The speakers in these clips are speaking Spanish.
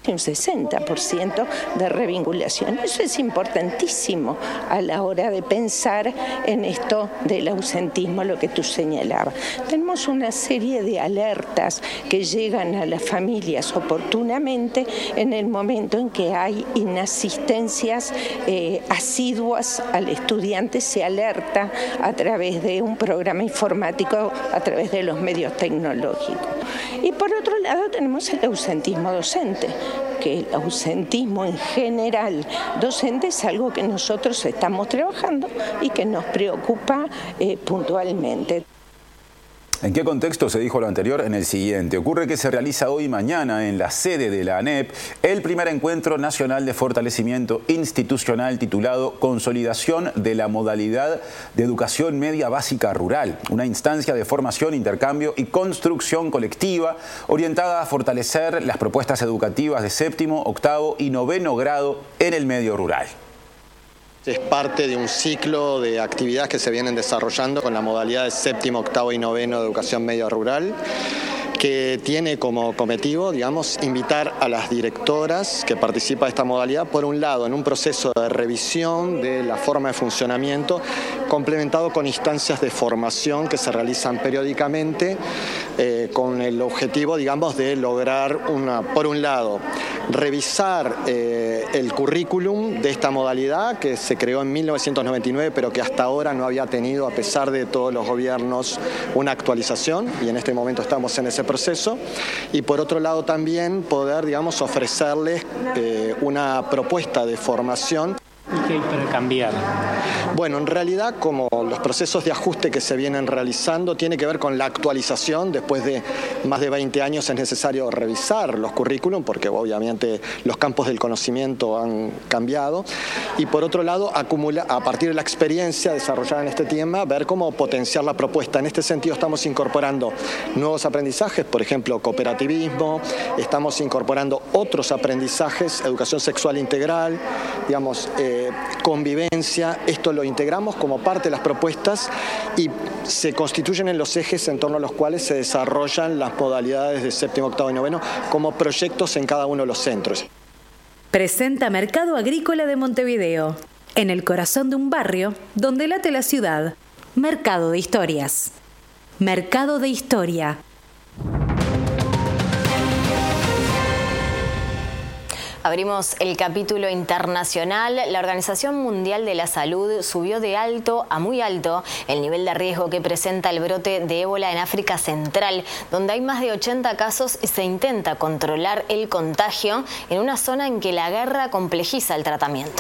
un 60% de revinculación. Eso es importantísimo a la hora de pensar en esto del ausentismo, lo que tú señalabas. Tenemos una serie de alertas que llegan a las familias oportunamente en el momento en que hay inasistencias asiduas al estudiante, se alerta a través de un programa informático, a través de los medios tecnológicos. Y por otro lado tenemos el ausentismo docente, que el ausentismo en general docente es algo que nosotros estamos trabajando y que nos preocupa puntualmente. ¿En qué contexto se dijo lo anterior? En el siguiente. Ocurre que se realiza hoy y mañana en la sede de la ANEP el primer encuentro nacional de fortalecimiento institucional titulado Consolidación de la modalidad de educación media básica rural, una instancia de formación, intercambio y construcción colectiva orientada a fortalecer las propuestas educativas de séptimo, octavo y noveno grado en el medio rural. Es parte de un ciclo de actividades que se vienen desarrollando con la modalidad de séptimo, octavo y noveno de educación media rural, que tiene como objetivo, invitar a las directoras que participan de esta modalidad, por un lado, en un proceso de revisión de la forma de funcionamiento, complementado con instancias de formación que se realizan periódicamente, con el objetivo, de lograr, por un lado, revisar el currículum de esta modalidad que se creó en 1999, pero que hasta ahora no había tenido, a pesar de todos los gobiernos, una actualización, y en este momento estamos en ese proceso. Y por otro lado también poder, ofrecerles una propuesta de formación. ¿Y qué hay para cambiar? Bueno, en realidad, como los procesos de ajuste que se vienen realizando tiene que ver con la actualización. Después de más de 20 años es necesario revisar los currículum porque obviamente los campos del conocimiento han cambiado. Y por otro lado, a partir de la experiencia desarrollada en este tema, ver cómo potenciar la propuesta. En este sentido estamos incorporando nuevos aprendizajes, por ejemplo, cooperativismo, estamos incorporando otros aprendizajes, educación sexual integral, convivencia. Esto lo integramos como parte de las propuestas y se constituyen en los ejes en torno a los cuales se desarrollan las modalidades de séptimo, octavo y noveno como proyectos en cada uno de los centros. Presenta Mercado Agrícola de Montevideo, en el corazón de un barrio donde late la ciudad. Mercado de Historias. Mercado de Historia. Abrimos el capítulo internacional. La Organización Mundial de la Salud subió de alto a muy alto el nivel de riesgo que presenta el brote de ébola en África Central, donde hay más de 80 casos y se intenta controlar el contagio en una zona en que la guerra complejiza el tratamiento.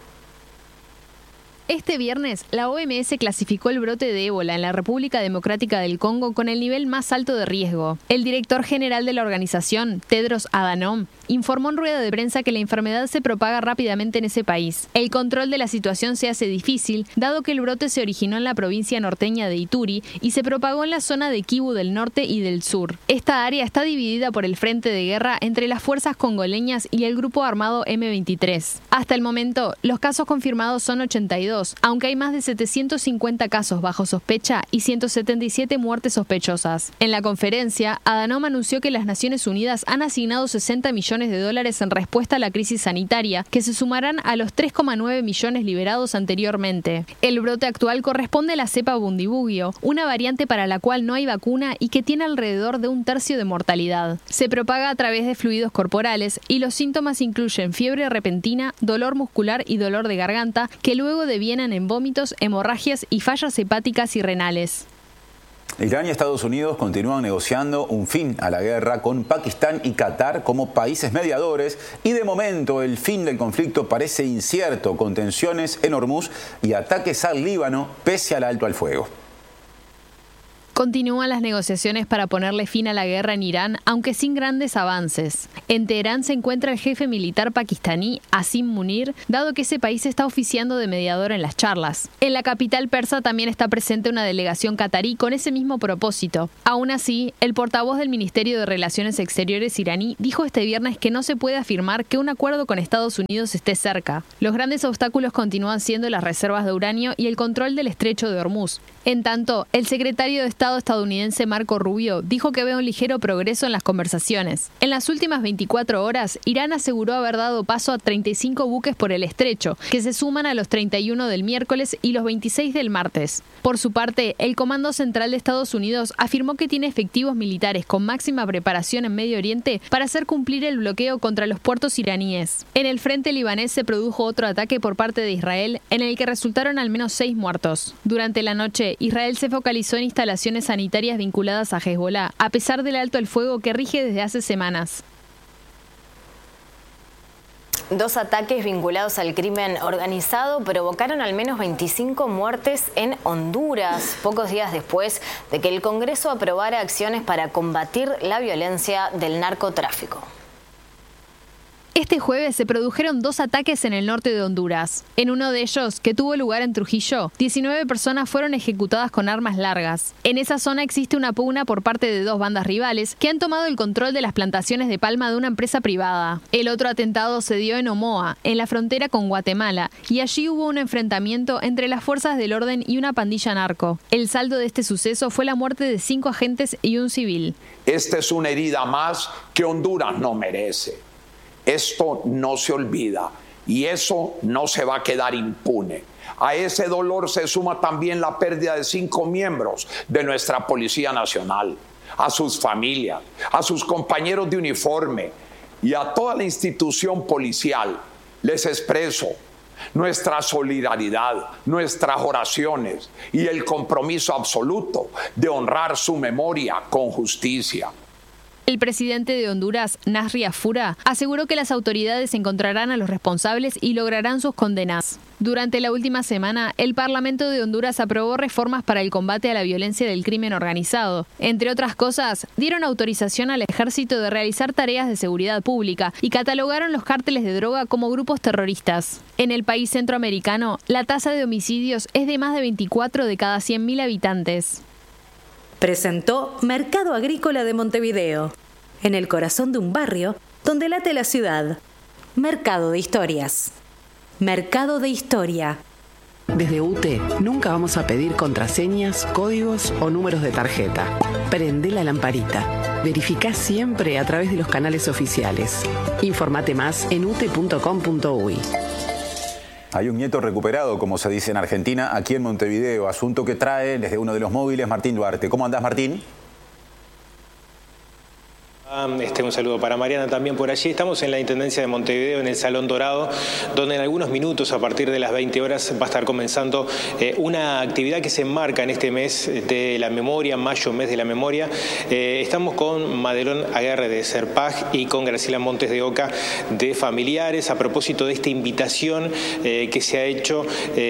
Este viernes, la OMS clasificó el brote de ébola en la República Democrática del Congo con el nivel más alto de riesgo. El director general de la organización, Tedros Adhanom, informó en rueda de prensa que la enfermedad se propaga rápidamente en ese país. El control de la situación se hace difícil, dado que el brote se originó en la provincia norteña de Ituri y se propagó en la zona de Kivu del norte y del sur. Esta área está dividida por el frente de guerra entre las fuerzas congoleñas y el grupo armado M23. Hasta el momento, los casos confirmados son 82, aunque hay más de 750 casos bajo sospecha y 177 muertes sospechosas. En la conferencia, Adhanom anunció que las Naciones Unidas han asignado $60 millones en respuesta a la crisis sanitaria, que se sumarán a los 3,9 millones liberados anteriormente. El brote actual corresponde a la cepa Bundibugyo, una variante para la cual no hay vacuna y que tiene alrededor de 1/3 de mortalidad. Se propaga a través de fluidos corporales y los síntomas incluyen fiebre repentina, dolor muscular y dolor de garganta, que luego devienen en vómitos, hemorragias y fallas hepáticas y renales. Irán y Estados Unidos continúan negociando un fin a la guerra con Pakistán y Qatar como países mediadores y de momento el fin del conflicto parece incierto, con tensiones en Hormuz y ataques al Líbano pese al alto al fuego. Continúan las negociaciones para ponerle fin a la guerra en Irán, aunque sin grandes avances. En Teherán se encuentra el jefe militar pakistaní, Asim Munir, dado que ese país está oficiando de mediador en las charlas. En la capital persa también está presente una delegación catarí con ese mismo propósito. Aún así, el portavoz del Ministerio de Relaciones Exteriores iraní dijo este viernes que no se puede afirmar que un acuerdo con Estados Unidos esté cerca. Los grandes obstáculos continúan siendo las reservas de uranio y el control del estrecho de Hormuz. En tanto, el secretario de Estado Estado estadounidense Marco Rubio dijo que ve un ligero progreso en las conversaciones. En las últimas 24 horas, Irán aseguró haber dado paso a 35 buques por el estrecho, que se suman a los 31 del miércoles y los 26 del martes. Por su parte, el Comando Central de Estados Unidos afirmó que tiene efectivos militares con máxima preparación en Medio Oriente para hacer cumplir el bloqueo contra los puertos iraníes. En el frente libanés se produjo otro ataque por parte de Israel, en el que resultaron al menos 6 muertos. Durante la noche, Israel se focalizó en instalaciones sanitarias vinculadas a Hezbolá, a pesar del alto el fuego que rige desde hace semanas. 2 ataques vinculados al crimen organizado provocaron al menos 25 muertes en Honduras, pocos días después de que el Congreso aprobara acciones para combatir la violencia del narcotráfico. Este jueves se produjeron 2 ataques en el norte de Honduras. En uno de ellos, que tuvo lugar en Trujillo, 19 personas fueron ejecutadas con armas largas. En esa zona existe una pugna por parte de 2 bandas rivales que han tomado el control de las plantaciones de palma de una empresa privada. El otro atentado se dio en Omoa, en la frontera con Guatemala, y allí hubo un enfrentamiento entre las fuerzas del orden y una pandilla narco. El saldo de este suceso fue la muerte de 5 agentes y un civil. Esta es una herida más que Honduras no merece. Esto no se olvida y eso no se va a quedar impune. A ese dolor se suma también la pérdida de 5 miembros de nuestra Policía Nacional, a sus familias, a sus compañeros de uniforme y a toda la institución policial. Les expreso nuestra solidaridad, nuestras oraciones y el compromiso absoluto de honrar su memoria con justicia. El presidente de Honduras, Nasri Afura, aseguró que las autoridades encontrarán a los responsables y lograrán sus condenas. Durante la última semana, el Parlamento de Honduras aprobó reformas para el combate a la violencia del crimen organizado. Entre otras cosas, dieron autorización al ejército de realizar tareas de seguridad pública y catalogaron los cárteles de droga como grupos terroristas. En el país centroamericano, la tasa de homicidios es de más de 24 de cada 100.000 habitantes. Presentó Mercado Agrícola de Montevideo, en el corazón de un barrio donde late la ciudad. Mercado de Historias. Mercado de Historia. Desde UTE nunca vamos a pedir contraseñas, códigos o números de tarjeta. Prende la lamparita. Verificá siempre a través de los canales oficiales. Informate más en ute.com.uy. Hay un nieto recuperado, como se dice en Argentina, aquí en Montevideo, asunto que trae desde uno de los móviles Martín Duarte. ¿Cómo andás, Martín? Un saludo para Mariana también por allí. Estamos en la Intendencia de Montevideo, en el Salón Dorado, donde en algunos minutos, a partir de las 20 horas, va a estar comenzando una actividad que se enmarca en este mes de la memoria, mayo, mes de la memoria. Estamos con Madelón Aguerre de Serpaj y con Graciela Montes de Oca de Familiares, a propósito de esta invitación que se ha hecho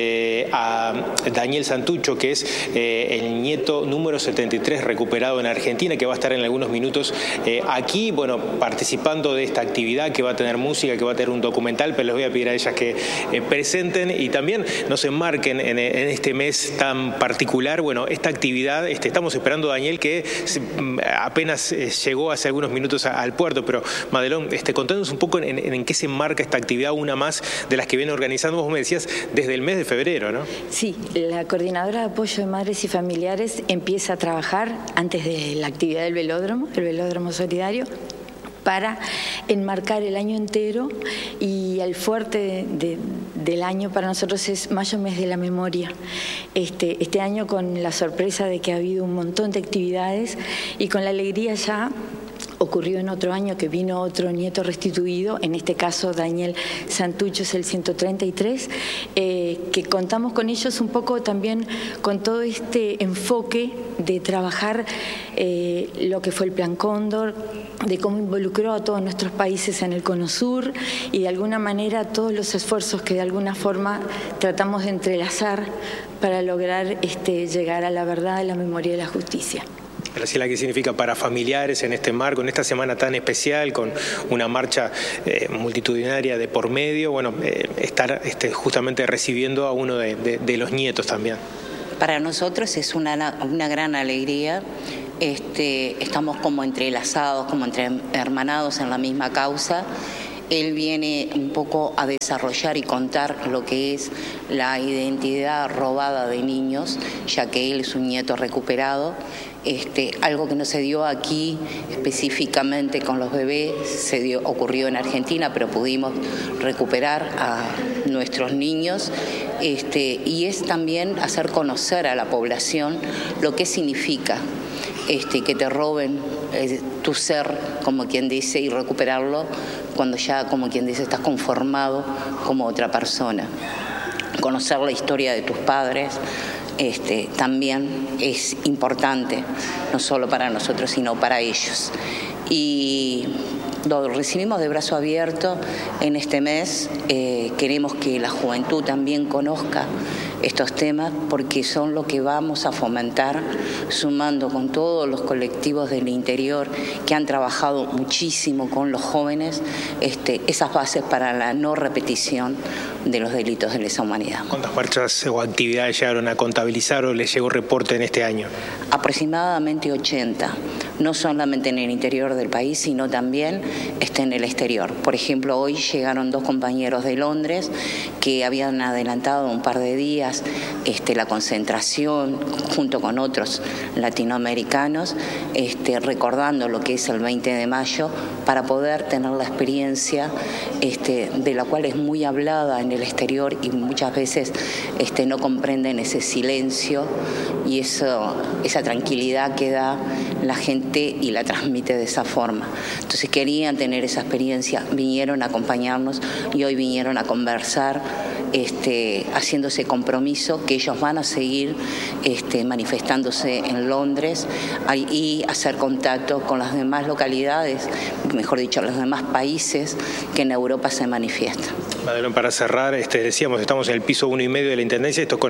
a Daniel Santucho, que es el nieto número 73 recuperado en Argentina, que va a estar en algunos minutos aquí, bueno, participando de esta actividad que va a tener música, que va a tener un documental, pero les voy a pedir a ellas que presenten y también nos enmarquen en este mes tan particular. Bueno, esta actividad, estamos esperando a Daniel, que apenas llegó hace algunos minutos al puerto, pero Madelón, contanos un poco en qué se enmarca esta actividad, una más de las que viene organizando, vos me decías, desde el mes de febrero, ¿no? Sí, la Coordinadora de Apoyo de Madres y Familiares empieza a trabajar antes de la actividad del velódromo, el velódromo solidario, para enmarcar el año entero, y el fuerte del año para nosotros es mayo, mes de la memoria. Este año, con la sorpresa de que ha habido un montón de actividades y con la alegría ya ocurrió en otro año que vino otro nieto restituido, en este caso Daniel Santucho es el 133, que contamos con ellos un poco también con todo este enfoque de trabajar lo que fue el Plan Cóndor, de cómo involucró a todos nuestros países en el Cono Sur y de alguna manera todos los esfuerzos que de alguna forma tratamos de entrelazar para lograr llegar a la verdad, a la memoria y a la justicia. Graciela, ¿qué significa para familiares en este marco, en esta semana tan especial, con una marcha multitudinaria de por medio, bueno, estar justamente recibiendo a uno de los nietos también? Para nosotros es una gran alegría. Estamos como entrelazados, como hermanados en la misma causa. Él viene un poco a desarrollar y contar lo que es la identidad robada de niños, ya que él es un nieto recuperado. Algo que no se dio aquí específicamente con los bebés, ocurrió en Argentina, pero pudimos recuperar a nuestros niños, y es también hacer conocer a la población lo que significa que te roben tu ser, como quien dice, y recuperarlo cuando ya, como quien dice, estás conformado como otra persona. Conocer la historia de tus padres también es importante, no solo para nosotros, sino para ellos. Y lo recibimos de brazo abierto en este mes. Queremos que la juventud también conozca estos temas, porque son lo que vamos a fomentar, sumando con todos los colectivos del interior que han trabajado muchísimo con los jóvenes, esas bases para la no repetición de los delitos de lesa humanidad. ¿Cuántas marchas o actividades llegaron a contabilizar o les llegó reporte en este año? Aproximadamente 80, no solamente en el interior del país, sino también en el exterior. Por ejemplo, hoy llegaron 2 compañeros de Londres que habían adelantado un par de días la concentración junto con otros latinoamericanos, recordando lo que es el 20 de mayo, para poder tener la experiencia de la cual es muy hablada en el exterior, y muchas veces no comprenden ese silencio y esa tranquilidad que da la gente y la transmite de esa forma. Entonces querían tener esa experiencia, vinieron a acompañarnos y hoy vinieron a conversar, haciendo ese compromiso que ellos van a seguir manifestándose en Londres y hacer contacto con las demás localidades, mejor dicho, los demás países que en Europa se manifiestan. Madelón, para cerrar, decíamos, estamos en el piso 1,5 de la Intendencia, esto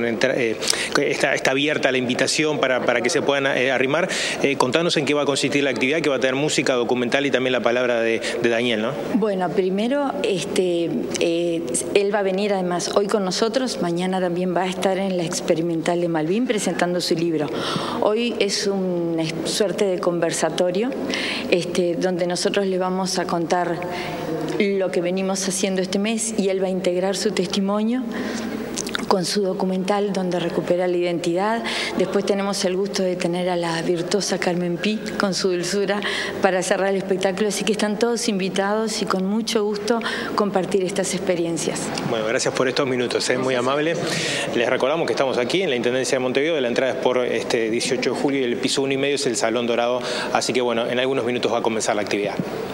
está abierta la invitación para que se puedan arrimar. Contanos en qué va a consistir la actividad, que va a tener música, documental y también la palabra de Daniel, ¿no? Bueno, primero, él va a venir además hoy con nosotros, mañana también va a estar en la Experimental de Malvin presentando su libro. Hoy es una suerte de conversatorio, donde nosotros le vamos a contar lo que venimos haciendo este mes y él va a integrar su testimonio con su documental donde recupera la identidad. Después tenemos el gusto de tener a la virtuosa Carmen Pi con su dulzura para cerrar el espectáculo, así que están todos invitados y con mucho gusto compartir estas experiencias. Bueno, gracias por estos minutos, muy amable. Les recordamos que estamos aquí en la Intendencia de Montevideo, la entrada es por 18 de julio y el piso 1,5 es el Salón Dorado, así que bueno, en algunos minutos va a comenzar la actividad.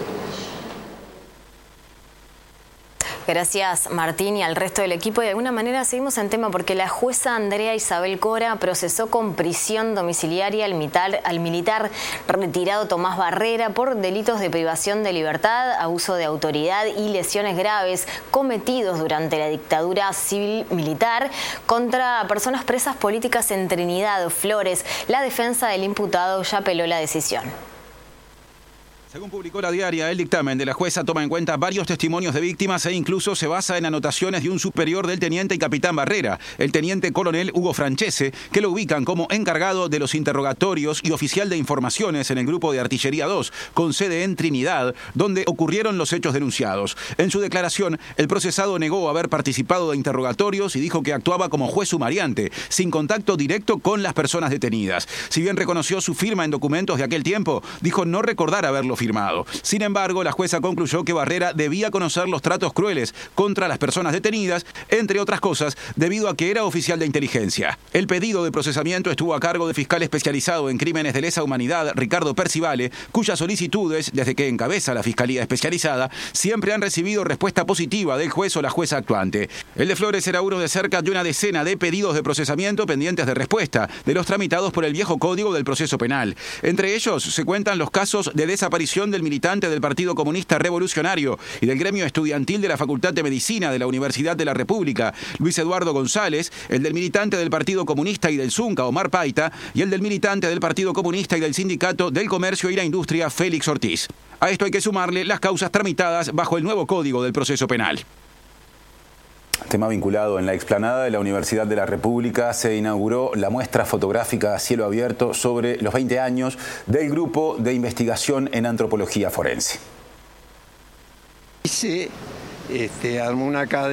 Gracias, Martín, y al resto del equipo. De alguna manera seguimos en tema porque la jueza Andrea Isabel Cora procesó con prisión domiciliaria al militar retirado Tomás Barrera por delitos de privación de libertad, abuso de autoridad y lesiones graves cometidos durante la dictadura civil-militar contra personas presas políticas en Trinidad, Flores. La defensa del imputado ya apeló la decisión. Según publicó La Diaria, el dictamen de la jueza toma en cuenta varios testimonios de víctimas e incluso se basa en anotaciones de un superior del teniente y capitán Barrera, el teniente coronel Hugo Francese, que lo ubican como encargado de los interrogatorios y oficial de informaciones en el grupo de Artillería 2, con sede en Trinidad, donde ocurrieron los hechos denunciados. En su declaración, el procesado negó haber participado de interrogatorios y dijo que actuaba como juez sumariante, sin contacto directo con las personas detenidas. Si bien reconoció su firma en documentos de aquel tiempo, dijo no recordar haberlo firmado. Sin embargo, la jueza concluyó que Barrera debía conocer los tratos crueles contra las personas detenidas, entre otras cosas, debido a que era oficial de inteligencia. El pedido de procesamiento estuvo a cargo del fiscal especializado en crímenes de lesa humanidad, Ricardo Percivale, cuyas solicitudes, desde que encabeza la Fiscalía Especializada, siempre han recibido respuesta positiva del juez o la jueza actuante. El de Flores era uno de cerca de una decena de pedidos de procesamiento pendientes de respuesta, de los tramitados por el viejo Código del Proceso Penal. Entre ellos se cuentan los casos de desaparición del militante del Partido Comunista Revolucionario y del gremio estudiantil de la Facultad de Medicina de la Universidad de la República, Luis Eduardo González, el del militante del Partido Comunista y del Zunca, Omar Paita, y el del militante del Partido Comunista y del Sindicato del Comercio y la Industria, Félix Ortiz. A esto hay que sumarle las causas tramitadas bajo el nuevo Código del Proceso Penal. Tema vinculado: en la explanada de la Universidad de la República se inauguró la muestra fotográfica a cielo abierto sobre los 20 años del Grupo de Investigación en Antropología Forense. Se armó una cadena